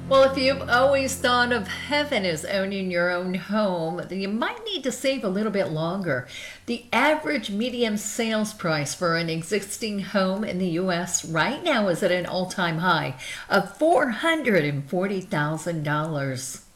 Well, if you've always thought of heaven as owning your own home, then you might need to save a little bit longer. The average median sales price for an existing home in the U.S. right now is at an all time high of $440,000.